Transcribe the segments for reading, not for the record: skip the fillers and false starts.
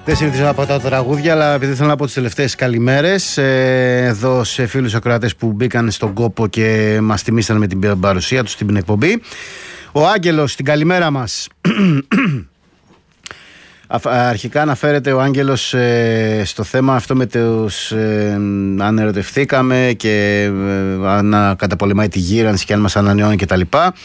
Δεν συνηθίζω να πατάω τα τραγούδια, αλλά επειδή θέλω να πω τις τελευταίες καλημέρες εδώ σε φίλους ακροατές που μπήκαν στον κόπο και μας τιμήσαν με την παρουσία τους στην εκπομπή. Ο Άγγελος, την καλημέρα μας. Αρχικά αναφέρεται ο Άγγελος στο θέμα αυτό με τους αν ερωτευθήκαμε και αν καταπολεμάει τη γύρανση και αν μας ανανεώνει κτλ.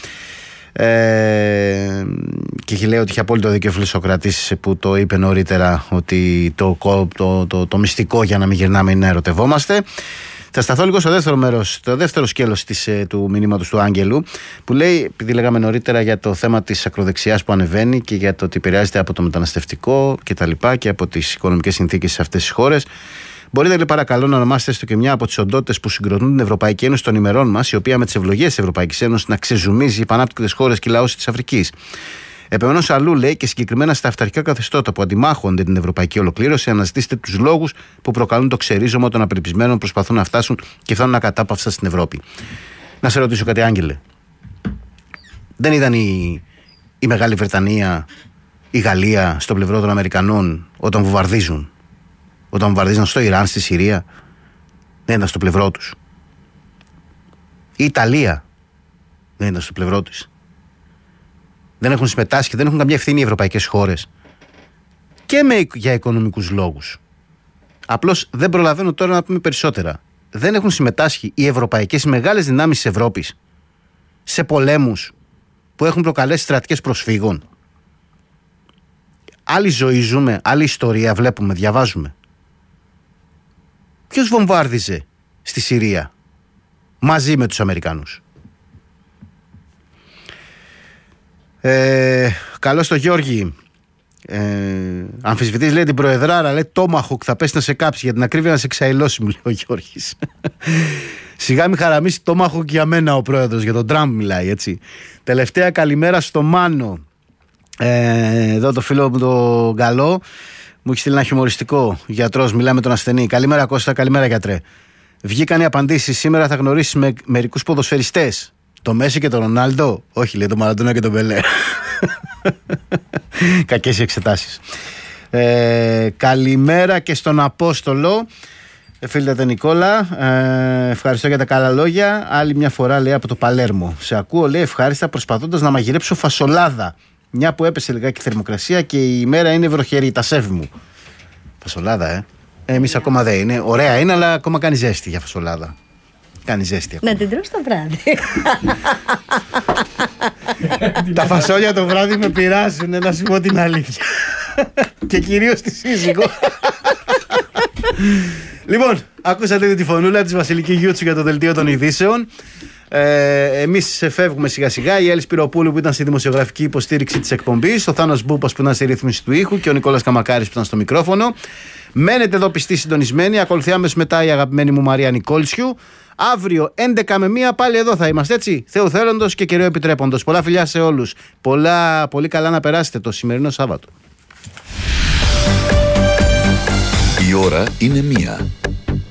Και λέει ότι είχε απόλυτο δίκιο ο φίλος Σοκρατής που το είπε νωρίτερα, ότι το μυστικό για να μην γυρνάμε είναι να ερωτευόμαστε. Θα σταθώ λίγο στο δεύτερο μέρος, το δεύτερο σκέλος του μηνύματος του Άγγελου, που λέει, επειδή λέγαμε νωρίτερα για το θέμα της ακροδεξιάς που ανεβαίνει και για το ότι επηρεάζεται από το μεταναστευτικό και τα λοιπά και από τις οικονομικές συνθήκες σε αυτές τις χώρες. Μπορείτε, λέει, παρακαλώ, να ονομάσετε έστω και μια από τις οντότητες που συγκροτούν την Ευρωπαϊκή Ένωση των ημερών μας, η οποία με τις ευλογίες της Ευρωπαϊκής Ένωσης να ξεζουμίζει υπανάπτυκτες χώρες και λαούς της Αφρικής. Επομένως, αλλού, λέει, και συγκεκριμένα στα αυταρχικά καθεστώτα που αντιμάχονται την ευρωπαϊκή ολοκλήρωση, αναζητήστε τους λόγους που προκαλούν το ξερίζωμα των απελπισμένων που προσπαθούν να φτάσουν και φτάνουν ακατάπαυστα στην Ευρώπη. Να σε ρωτήσω κάτι, Άγγελε. Δεν ήταν η Μεγάλη Βρετανία, η Γαλλία στο πλευρό των Αμερικανών όταν βομβαρδίζουν? Όταν βομβαρδίζαν στο Ιράν, στη Συρία, δεν ήταν στο πλευρό τους? Η Ιταλία δεν ήταν στο πλευρό τους? Δεν έχουν συμμετάσχει, δεν έχουν καμία ευθύνη οι ευρωπαϊκές χώρες? Και για οικονομικούς λόγους. Απλώς δεν προλαβαίνω τώρα να πούμε περισσότερα. Δεν έχουν συμμετάσχει οι ευρωπαϊκές, οι μεγάλες δυνάμεις της Ευρώπης σε πολέμους που έχουν προκαλέσει στρατικές προσφύγων? Άλλη ζωή ζούμε, άλλη ιστορία βλέπουμε, διαβάζουμε. Ποιος βομβάρδιζε στη Συρία μαζί με τους Αμερικανούς? Καλώς το Γιώργη. Αμφισβητείς, λέει, την προεδράρα, λέει, Tomahawk θα πέσει να σε κάψει, για την ακρίβεια να σε εξαϊλώσει, μου λέει ο Γιώργης. Σιγά μη χαραμίσει Tomahawk για μένα ο πρόεδρος, για τον Τραμπ μιλάει, έτσι. Τελευταία καλημέρα στο Μάνο. Εδώ το φίλο μου το καλό μου έχει στείλει ένα χιουμοριστικό. Γιατρός, μιλάει με τον ασθενή. Καλημέρα Κώστα, καλημέρα γιατρέ. Βγήκαν οι απαντήσεις. Σήμερα θα γνωρίσεις με μερικούς ποδοσφαιριστές. Το Μέση και τον Ρονάλντο? Όχι, λέει, τον Μαραντόνα και τον Πελέ. Κακές οι εξετάσεις. Καλημέρα και στον Απόστολο. Φίλε Νικόλα, ευχαριστώ για τα καλά λόγια. Άλλη μια φορά, λέει, από το Παλέρμο. Σε ακούω, λέει, ευχάριστα, προσπαθώντας να μαγειρέψω φασολάδα. Μια που έπεσε λιγάκι θερμοκρασία και η ημέρα είναι βροχερή, τα σέβη μου. Φασολάδα, εμείς ακόμα δεν είναι. Ωραία είναι, αλλά ακόμα κάνει ζέστη για φασολάδα. Κάνει ζέστη ακόμα. Να την τρως το βράδυ. Τα φασόλια το βράδυ με πειράζουν, να σου πω την αλήθεια. Και κυρίως τη σύζυγο. Λοιπόν, ακούσατε τη φωνούλα της Βασιλική Γιούτσου για το δελτίο των ειδήσεων. Εμείς φεύγουμε σιγά σιγά. Η Έλλη Σπυροπούλου που ήταν στη δημοσιογραφική υποστήριξη της εκπομπής, ο Θάνος Μπούπας που ήταν στη ρύθμιση του ήχου και ο Νικόλας Καμακάρης που ήταν στο μικρόφωνο. Μένετε εδώ πιστοί συντονισμένοι. Ακολουθεί άμεσως μετά η αγαπημένη μου Μαρία Νικόλσιου. Αύριο 11 με 1 πάλι εδώ θα είμαστε, έτσι. Θεού θέλοντος και καιρό επιτρέποντος. Πολλά φιλιά σε όλους. Πολύ καλά να περάσετε το σημερινό Σάββατο. Η ώρα είναι 1.